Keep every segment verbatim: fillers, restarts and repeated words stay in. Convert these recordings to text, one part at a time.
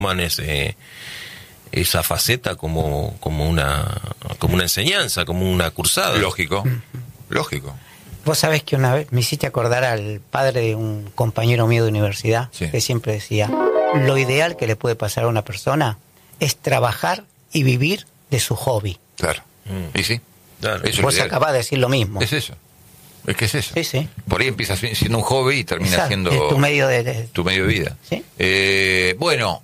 toman ese, esa faceta como, como una, como una enseñanza, como una cursada. Lógico, lógico. Vos sabés que una vez me hiciste acordar al padre de un compañero mío de universidad, sí, que siempre decía, lo ideal que le puede pasar a una persona es trabajar y vivir de su hobby. Claro, mm. y sí. Claro. Eso Vos acabás de decir lo mismo. Es eso. Es que es eso. Sí, sí. Por ahí empieza siendo un hobby y termina Exacto, siendo es tu medio de, de... tu medio de vida. ¿Sí? Eh, bueno,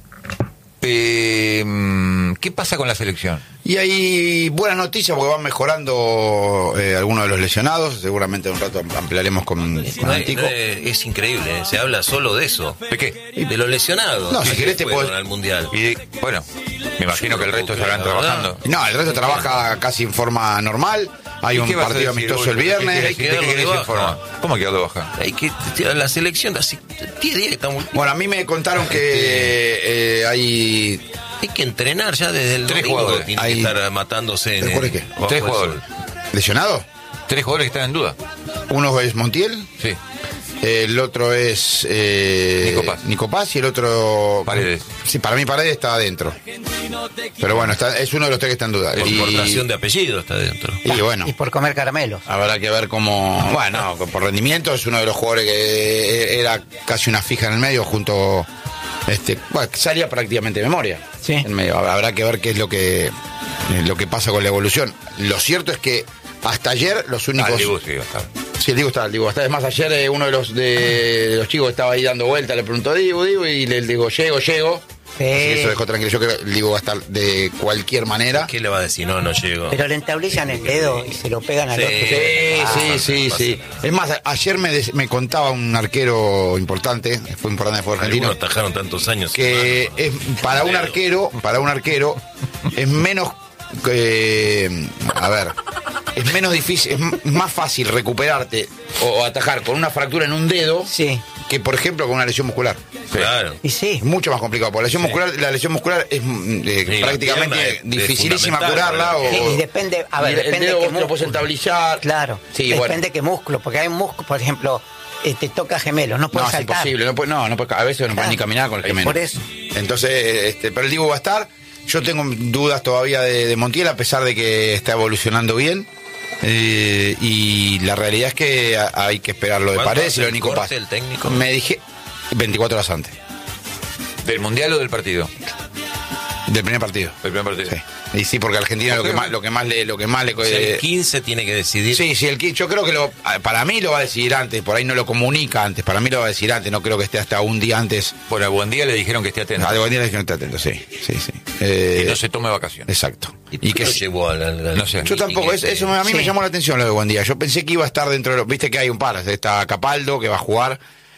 eh, ¿qué pasa con la selección? Y hay buenas noticias porque van mejorando eh, algunos de los lesionados. Seguramente en un rato ampliaremos con, Sí, con no hay- Antico. no hay- es increíble, ¿eh? Se habla solo de eso. ¿De qué? De los lesionados. No, si que querés te fueron puedo- al mundial. Y de- bueno, me imagino que el resto estarán La verdad. trabajando. No, el resto trabaja casi en forma normal. Hay ¿Y un qué vas a partido decir, amistoso el boludo? viernes. ¿Qué Hay que querés- darlo qué de querés baja. informar? ¿Cómo quedó de baja? Hay que la selección hace diez días que estamos. Bueno, a mí me contaron que eh, hay... Hay que entrenar ya desde el Tres domingo. jugadores. Tiene Hay- que estar matándose en ¿Tres jugadores el- qué? bajo Tres el jugadores. sol. ¿Lesionados? Tres jugadores que están en duda. Uno es Montiel, Sí. el otro es eh, Nico Paz. Nico Paz y el otro... Paredes. Sí, para mí Paredes está adentro. Pero bueno, está, es uno de los tres que está en duda. Por Y- importación de apellido está dentro. Y bueno, Y por comer caramelos. habrá que ver cómo... Bueno, por rendimiento es uno de los jugadores que era casi una fija en el medio junto... Este, bueno, salía prácticamente de memoria. Sí. En medio. Habrá que ver qué es lo que, eh, lo que pasa con la evolución. Lo cierto es que hasta ayer los Ah, únicos... el Dibu sí va a estar. Sí, el Dibu está, el Dibu está. Es más, ayer eh, uno de los de los chicos estaba ahí dando vuelta, le preguntó Dibu, Dibu, y le digo, llego, llego. Sí. Así que eso dejó tranquilo. Yo creo que el Dibu va a estar de cualquier manera. ¿Qué le va a decir? No, no llego. Pero le entablillan el dedo y se lo pegan al Sí. otro. Sí, Ah, sí, sí, pasa sí. Es más, a- ayer me, des- me contaba un arquero importante, fue importante el fútbol argentino, Algunos tajaron tantos años. que es, para un arquero, para un arquero, es menos, eh, a ver, es menos difícil, es m- más fácil recuperarte o, o atajar con una fractura en un dedo Sí. que, por ejemplo, con una lesión muscular. Claro. Y sí. Es mucho más complicado, porque la lesión Sí. muscular, la lesión muscular es mm, eh, Sí, la prácticamente pierna es- es dificilísima fundamental curarla. para el O, Sí, y depende, a ver, y el depende dedo qué vos te lo puedes músculo. entablillar. Claro. Sí, depende bueno. qué músculo, porque hay músculos, por ejemplo, eh, te toca gemelos, no No, puedes es saltar. imposible, no, puede- no, no puede- a veces no puedes ni caminar con el gemelo. Por eso. Entonces, este, pero el Dibu va a estar. Yo tengo dudas todavía de, de Montiel, a pesar de que está evolucionando bien. Eh, y la realidad es que a- hay que esperar lo de ¿Cuánto Paredes y hace lo de el Nico corte Paz. el técnico? Me dije veinticuatro horas antes ¿Del mundial o del partido? del primer partido. Del primer partido. Sí. Y sí, porque Argentina lo que más, lo que más le, lo que más le O sea, eh, el quince tiene que decidir. Sí, sí, el que yo creo que lo, para mí lo va a decidir antes, por ahí no lo comunica antes, para mí lo va a decidir antes, no creo que esté hasta un día antes. Bueno, a buen día le dijeron que esté atento. Algo día que no esté atento, sí, sí, sí. Eh, Y no se tome vacaciones. Exacto. ¿Y, Y que lo llevó al, al- al- No sé. yo tampoco, es- eso a mí me Sí. llamó la atención lo de Buendía. Yo pensé que iba a estar dentro de los, viste que hay un par, está Capaldo que va a jugar,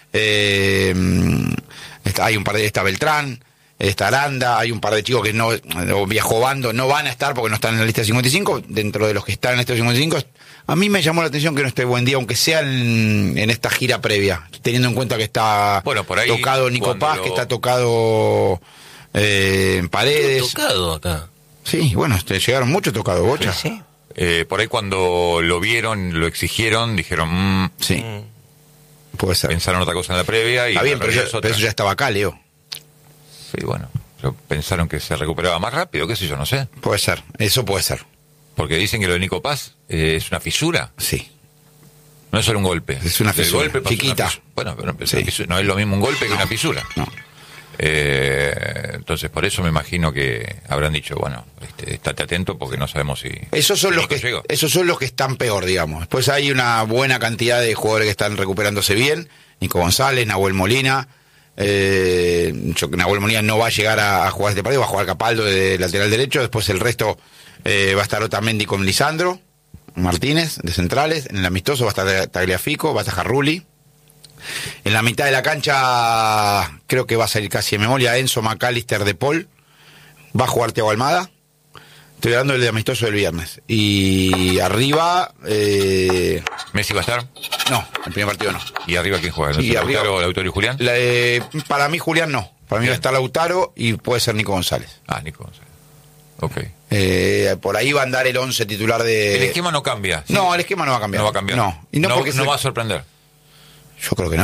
eh, está, hay un par de, está Beltrán, está Aranda, hay un par de chicos que no, o viajó Bando, no van a estar porque no están en la lista de cincuenta y cinco, dentro de los que están en la lista de cincuenta y cinco, a mí me llamó la atención que no esté Buendía, aunque sea en, en esta gira previa, teniendo en cuenta que está Bueno, por ahí, tocado Nico cuando Paz, lo- que está tocado eh, Paredes. tocado acá. Sí, bueno, te llegaron mucho tocado, Bocha. Sí. Eh, por ahí cuando lo vieron, lo exigieron, dijeron, mm, Sí, puede ser. pensaron otra cosa en la previa y Está bien, la pero, realidad ya- es otra. pero eso ya estaba acá, Leo. Sí, bueno, pero pensaron que se recuperaba más rápido, qué sé yo, no sé. Puede ser, eso puede ser. Porque dicen que lo de Nico Paz eh, es una fisura, Sí. no es solo un golpe. Es una Del fisura, golpe pasa una chiquita. fisura. Bueno, pero pero Sí. una fisura- no es lo mismo un golpe que una fisura. No. Eh, entonces, por eso me imagino que habrán dicho, bueno, este, estate atento porque no sabemos si... Esos son si los Nico que llegó. esos son los que están peor, digamos. Después hay una buena cantidad de jugadores que están recuperándose bien. Nico González, Nahuel Molina. Eh, yo, Nahuel Molina no va a llegar a, a jugar este partido, va a jugar Capaldo de lateral derecho. Después el resto eh, va a estar Otamendi con Lisandro Martínez de centrales. En el amistoso va a estar Tagliafico, va a estar Jarrulli. En la mitad de la cancha creo que va a salir casi de memoria Enzo McAllister de Paul. Va a jugar Thiago Almada. Estoy hablando del amistoso del viernes. Y arriba... Eh, ¿Messi va a estar? no, el primer partido no. ¿Y arriba quién juega? ¿No Sí, sé, arriba- Lautaro, Lautaro y Julián? La, eh, para mí Julián no. Para mí Bien. va a estar Lautaro y puede ser Nico González. Ah, Nico González. Ok. Eh, por ahí va a andar el once titular de... El esquema no cambia. ¿sí? No, el esquema no va a cambiar. No va a cambiar. No, y no, no, porque no se- va a sorprender. Yo creo que no.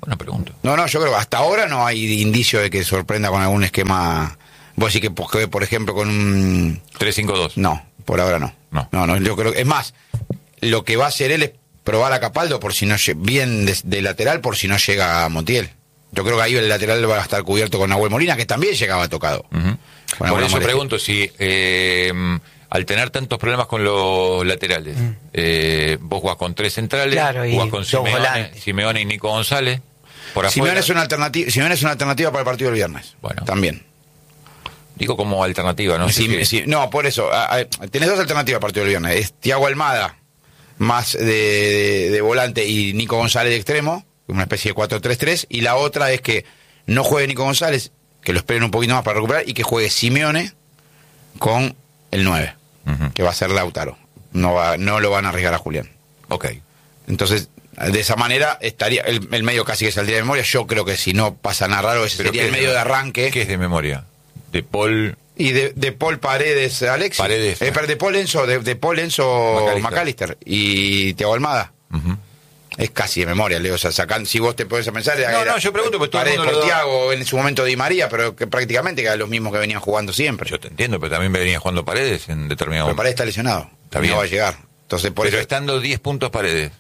Bueno, pregunto. No, no, yo creo que hasta ahora no hay indicio de que sorprenda con algún esquema. Vos decís que, por por ejemplo, con un... tres cinco dos. No, por ahora no. No. No, no, yo creo que... Es más, lo que va a hacer él es probar a Capaldo por si no lle- bien de, de lateral por si no llega a Montiel. Yo creo que ahí el lateral va a estar cubierto con Nahuel Molina, que también llegaba tocado. Ujú. Con Por alguna eso molestia. pregunto si eh, al tener tantos problemas con los laterales, Mm. eh, vos jugás con tres centrales, Claro, y jugás con dos Simeone, volantes. Simeone y Nico González. Por afuera. Simeone es una alternativa, Simeone es una alternativa para el partido del viernes. Bueno. También. Digo como alternativa, ¿no? Sí, sé sí, no, por eso. a- a- tenés dos alternativas para el partido del viernes. Es Thiago Almada, más de, de- de volante, y Nico González de extremo, una especie de cuatro tres tres. Y la otra es que no juegue Nico González, que lo esperen un poquito más para recuperar, y que juegue Simeone con el nueve, Ujú. que va a ser Lautaro. No, va, no lo van a arriesgar a Julián. Ok. Entonces, de esa manera, estaría el, el medio casi que saldría de memoria. Yo creo que si no pasa nada raro, ese Pero sería ¿qué el es medio de arranque. ¿Qué es de memoria? De Paul... Y de, de Paul Paredes, Alexis. Paredes. Eh, pero de Paul Enzo, de, de Paul Enzo McAllister. McAllister. Y Thiago Almada. Ujú. Es casi de memoria, Leo. O sea, sacan, si vos te pones a pensar. No, no, yo pregunto, porque todo el Paredes mundo por lo da. Thiago, en su momento Di María, pero que prácticamente que eran los mismos que venían jugando siempre. Yo te entiendo, pero también venía jugando Paredes en determinado Pero momento. Paredes está lesionado. Está no bien. va a llegar. Entonces, por Pero eso. estando diez puntos Paredes.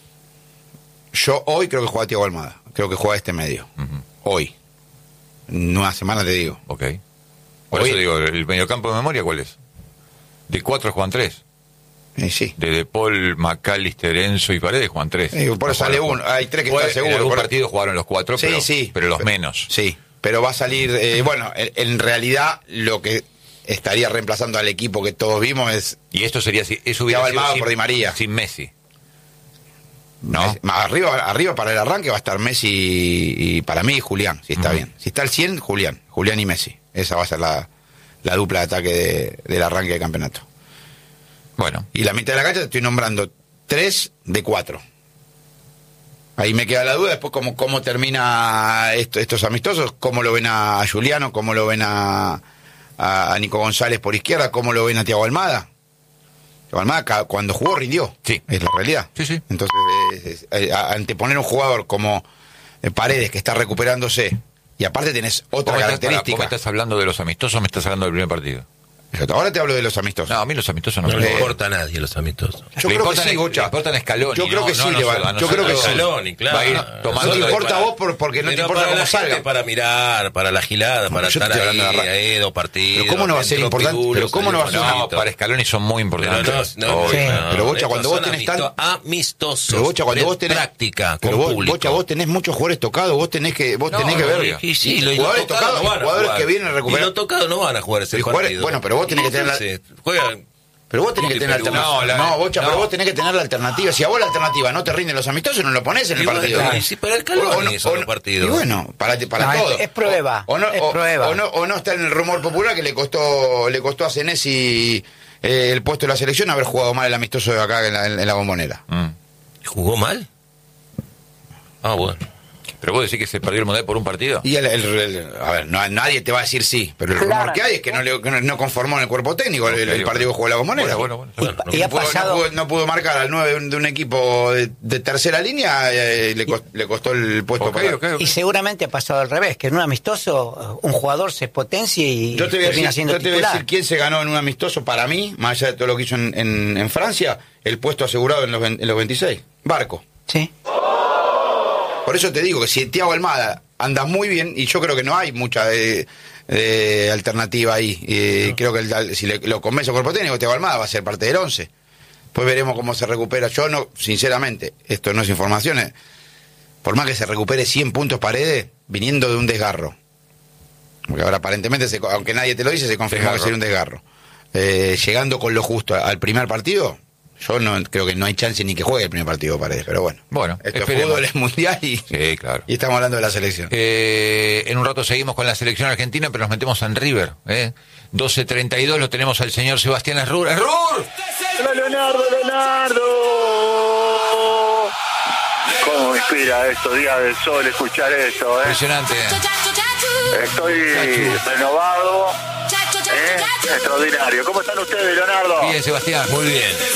Yo hoy creo que juega Thiago Almada. Creo que juega este medio. Ujú. Hoy. En una semana te digo. Ok. Por Hoy- eso digo, ¿el mediocampo de memoria cuál es? De cuatro juegan tres. Eh, sí. De De Paul, McAllister, Enzo y Paredes juegan tres. Eh, por eso No sale jugaron- uno. Hay tres que Fue- están seguros. En algún por- partido jugaron los cuatro, Sí, pero, sí. pero los Pe- menos. Sí, pero va a salir. eh, bueno, en, en realidad lo que estaría reemplazando al equipo que todos vimos es. Y esto sería si eso hubiera Thiago sido Almada sin, por Di María. sin Messi. Messi. Más arriba, arriba para el arranque va a estar Messi y, y para mí Julián, si está Ujú. bien. Si está al cien, Julián. Julián y Messi. Esa va a ser la, la dupla de ataque de- del arranque de campeonato. Bueno, Y la mitad de la cancha te estoy nombrando tres de cuatro. Ahí me queda la duda después cómo, cómo termina esto, estos amistosos, cómo lo ven a Juliano, cómo lo ven a, a, a Nico González por izquierda, cómo lo ven a Thiago Almada. Thiago Almada ca- cuando jugó rindió, Sí. es la realidad. Sí, sí. Entonces, es- es- eh, a- anteponer un jugador como eh, Paredes, que está recuperándose, y aparte tenés otra ¿vos me, estás, pará, ¿vos característica. me estás hablando de los amistosos o me estás hablando del primer partido? Ahora te hablo de los amistosos. No, a mí los amistosos no, No me le Eh, importa a nadie los amistosos. Yo Le creo que importan- sí, Bocha. Le importan Scaloni. Yo creo no, que no, sí, no le va- solo a yo creo que nosotros. sí. Scaloni, claro. Va a ir tomando- No te Solo importa para- a vos por- porque no te pero importa para cómo la gente, salga. para mirar, para la gilada, para yo te estar estoy hablando ahí, de arranque. ahí, dos partidos. Pero ¿cómo no va a ser dentro importante? pibulos, Pero ¿cómo no va a ser saliendo No, bonito. para Scaloni son muy Pero importantes. no, no, Obvio. Sí. no, Pero, Bocha, estos cuando vos son tenés tan- amisto- amistosos, Pero Bocha, cuando de vos tenés práctica pero con vos, público. Bocha, vos tenés muchos jugadores tocados, vos tenés que vos No, tenés que ver. obvio. Y sí, lo- y jugadores los tocados tocados, no van a jugadores jugar. que vienen a Y recuperar. los tocados no van a jugar ese Y jugadores- partido. bueno, pero vos tenés que tener la- Entonces, juegan. Pero vos tenés que Sí, tener Perú. alternativa. No, la- No, Bocha, no. pero vos tenés que tener la alternativa. Si a vos la alternativa no te rinden los amistosos, no lo pones en el Y bueno, partido. y si para el Scaloni son los partidos. Y bueno, para, para No, es- todo. es prueba, O, o no, es o- prueba. O, no, o no está en el rumor popular que le costó le costó a Senesi eh, el puesto de la selección haber jugado mal el amistoso de acá en la, en la Bombonera. Mm. ¿Jugó mal? Ah, bueno. Pero vos decís que se perdió el Mundial por un partido. Y el, el- el- a ver, no, nadie te va a decir sí, pero el rumor Claro. que hay es que no, le, que no, no conformó en el cuerpo técnico el, Ok, el ok. partido que jugó la Bombonera. Bueno, bueno, Bueno, bueno. Y no, ha pudo, no pasado- pudo- no pudo marcar al nueve de un, de un equipo de, de tercera línea, eh, le, costó, le costó el puesto. Ok, para- ok, ok. Y seguramente ha pasado al revés, que en un amistoso un jugador se potencie y Yo te voy a termina decir, siendo yo te voy a titular. decir quién se ganó en un amistoso para mí, más allá de todo lo que hizo en, en- en Francia, el puesto asegurado en los, vein- en los veintiséis. Barco. Sí. Por eso te digo que si Thiago Almada anda muy bien, y yo creo que no hay mucha eh, eh, alternativa ahí. Eh, Creo que el- si le- lo convence el cuerpo técnico, Thiago Almada va a ser parte del once. Pues veremos cómo se recupera. Yo no, sinceramente, esto no es información. eh, Por más que se recupere cien puntos Paredes, viniendo de un desgarro. Porque ahora aparentemente, se- aunque nadie te lo dice, se confirmó Desgarro. que sería un desgarro. Eh, llegando con lo justo al primer partido, yo no creo que no hay chance ni que juegue el primer partido Paredes, pero bueno. Bueno, esto es esperemos. fútbol, es mundial y, Sí, claro. y estamos hablando de la selección. Eh, en un rato seguimos con la selección argentina, pero nos metemos en River. ¿eh? doce treinta y dos lo tenemos al señor Sebastián Errur. ¡Errur! Hola, Leonardo, Leonardo. ¿Cómo me inspira estos días del sol escuchar esto? ¿eh? Impresionante. Estoy renovado, ¿eh? Extraordinario. ¿Cómo están ustedes, Leonardo? Bien, Sebastián. Muy bien.